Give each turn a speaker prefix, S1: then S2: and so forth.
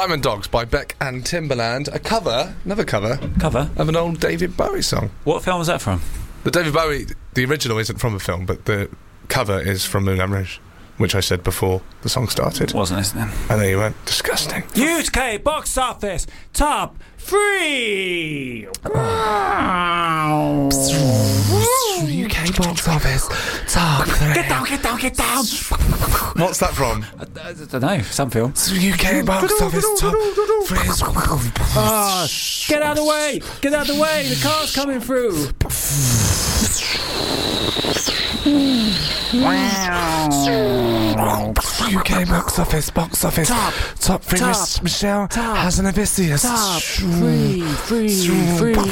S1: Diamond Dogs by Beck and Timbaland. Another cover of an old David Bowie song.
S2: What film was that from?
S1: The David Bowie, the original isn't from a film, but the cover is from Moulin Rouge, which I said before the song started.
S2: Wasn't listening.
S1: And then you went, disgusting.
S2: UK box office top 3.
S1: UK box office top 3.
S2: Get down.
S1: What's that from?
S2: I don't know, some film.
S1: UK box office top 3.
S2: Oh, get out of the way! Get out of the way! The car's coming through!
S1: UK box office top 3. Michelle has an Odysseus.
S2: Top 3.